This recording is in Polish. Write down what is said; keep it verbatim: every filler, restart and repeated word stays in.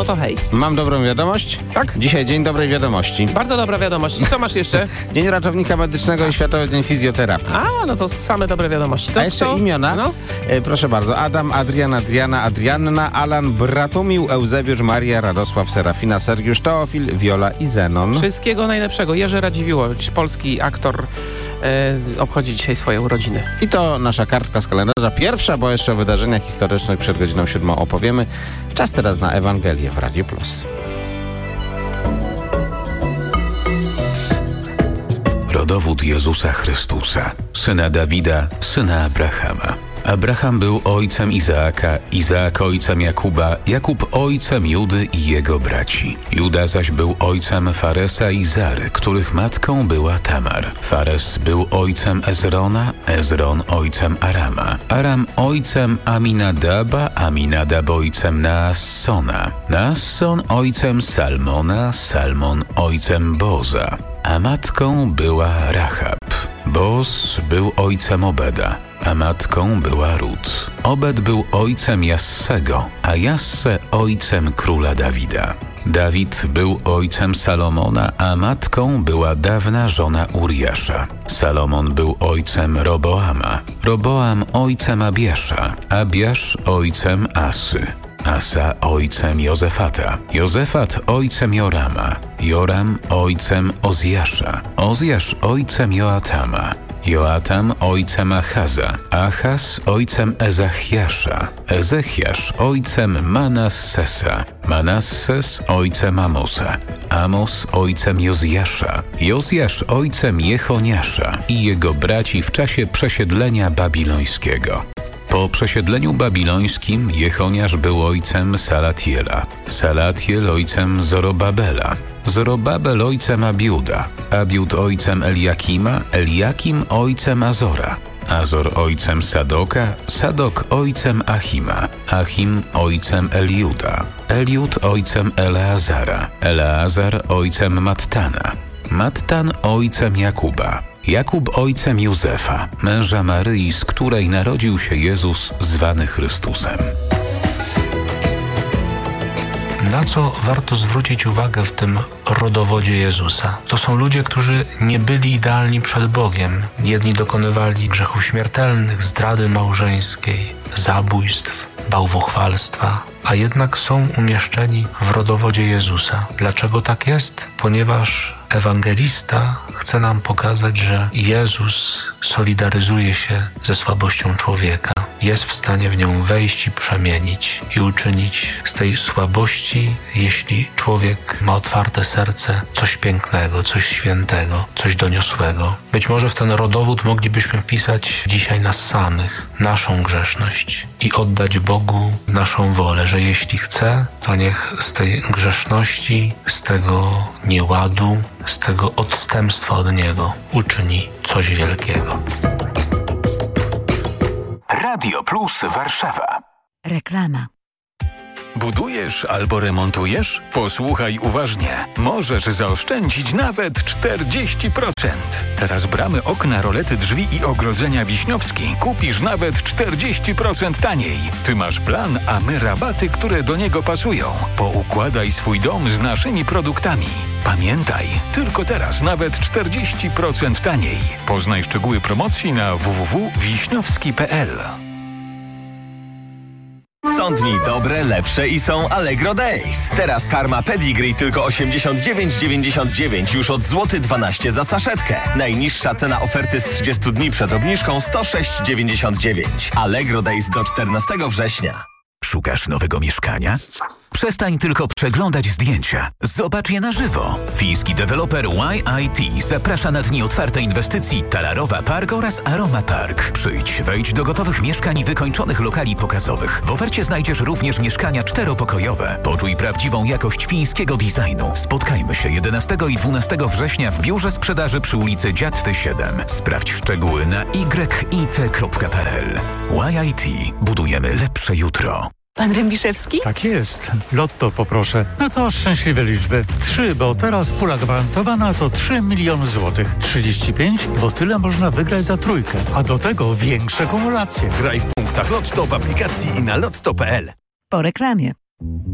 no to hej. Mam dobrą wiadomość? Tak? Dzisiaj dzień dobrej wiadomości. Bardzo dobra wiadomość. I co masz jeszcze? Dzień ratownika medycznego i Światowy Dzień Fizjoterapii. A, no to same dobre wiadomości. To A jeszcze co? imiona? No? E, proszę bardzo. Adam, Adrian, Adriana, Adrianna, Alan, Bratumił, Eusebiusz, Maria, Radosław, Serafina, Sergiusz, Teofil, Wiola i Zenon. Wszystkiego najlepszego. Jerzy Radziwiłłowicz, polski aktor, e, obchodzi dzisiaj swoje urodziny. I to nasza kartka z kalendarza. Pierwsza, bo jeszcze o wydarzeniach historycznych przed godziną siódmą opowiemy. Czas teraz na Ewangelię w Radiu Plus. Rodowód Jezusa Chrystusa, syna Dawida, syna Abrahama. Abraham był ojcem Izaaka, Izaak ojcem Jakuba, Jakub ojcem Judy i jego braci. Juda zaś był ojcem Faresa i Zary, których matką była Tamar. Fares był ojcem Ezrona, Ezron ojcem Arama. Aram ojcem Aminadaba, Aminadab ojcem Naassona. Naasson ojcem Salmona, Salmon ojcem Boza. A matką była Rahab. Boz był ojcem Obeda, a matką była Rut. Obed był ojcem Jassego, a Jasse ojcem króla Dawida. Dawid był ojcem Salomona, a matką była dawna żona Uriasza. Salomon był ojcem Roboama, Roboam ojcem Abiasza, Abiasz ojcem Asy. Asa ojcem Jozefata, Jozefat ojcem Jorama, Joram ojcem Ozjasza, Ozjasz ojcem Joatama, Joatam ojcem Achaza, Achaz ojcem Ezachiasza, Ezechiasz ojcem Manassesa, Manasses ojcem Amosa, Amos ojcem Jozjasza, Jozjasz ojcem Jechoniasza i jego braci w czasie przesiedlenia babilońskiego. Po przesiedleniu babilońskim Jechoniasz był ojcem Salatiela, Salatiel ojcem Zorobabela, Zorobabel ojcem Abiuda, Abiud ojcem Eliakima, Eliakim ojcem Azora, Azor ojcem Sadoka, Sadok ojcem Achima, Achim ojcem Eliuda, Eliud ojcem Eleazara, Eleazar ojcem Mattana, Mattan ojcem Jakuba, Jakub ojcem Józefa, męża Maryi, z której narodził się Jezus zwany Chrystusem. Na co warto zwrócić uwagę w tym rodowodzie Jezusa? To są ludzie, którzy nie byli idealni przed Bogiem. Jedni dokonywali grzechów śmiertelnych, zdrady małżeńskiej, zabójstw, bałwochwalstwa, a jednak są umieszczeni w rodowodzie Jezusa. Dlaczego tak jest? Ponieważ ewangelista chce nam pokazać, że Jezus solidaryzuje się ze słabością człowieka. Jest w stanie w nią wejść i przemienić i uczynić z tej słabości, jeśli człowiek ma otwarte serce, coś pięknego, coś świętego, coś doniosłego. Być może w ten rodowód moglibyśmy wpisać dzisiaj nas samych, naszą grzeszność i oddać Bogu naszą wolę, że jeśli chce, to niech z tej grzeszności, z tego nieładu, z tego odstępstwa od Niego uczyni coś wielkiego. Radio Plus Warszawa. Reklama. Budujesz albo remontujesz? Posłuchaj uważnie. Możesz zaoszczędzić nawet czterdzieści procent. Teraz bramy, okna, rolety, drzwi i ogrodzenia Wiśniowski kupisz nawet czterdzieści procent taniej. Ty masz plan, a my rabaty, które do niego pasują. Poukładaj swój dom z naszymi produktami. Pamiętaj, tylko teraz nawet czterdzieści procent taniej. Poznaj szczegóły promocji na w w w kropka wiśniowski kropka p l. Są dni dobre, lepsze i są Allegro Days. Teraz karma Pedigree tylko osiemdziesiąt dziewięć dziewięćdziesiąt dziewięć już od złoty dwanaście za saszetkę. Najniższa cena oferty z trzydziestu dni przed obniżką sto sześć dziewięćdziesiąt dziewięć. Allegro Days do czternastego września. Szukasz nowego mieszkania? Przestań tylko przeglądać zdjęcia. Zobacz je na żywo. Fiński deweloper Y I T zaprasza na dni otwarte inwestycji Talarowa Park oraz Aroma Park. Przyjdź, wejdź do gotowych mieszkań i wykończonych lokali pokazowych. W ofercie znajdziesz również mieszkania czteropokojowe. Poczuj prawdziwą jakość fińskiego designu. Spotkajmy się jedenastego i dwunastego września w biurze sprzedaży przy ulicy Dziatwy siedem. Sprawdź szczegóły na y i t kropka p l. Y I T. Budujemy lepsze jutro. Pan Rębiszewski? Tak jest. Lotto poproszę. No to szczęśliwe liczby. Trzy, bo teraz pula gwarantowana to trzy miliony złotych. trzydzieści pięć, bo tyle można wygrać za trójkę. A do tego większe kumulacje. Graj w punktach Lotto w aplikacji i na lotto kropka p l. Po reklamie.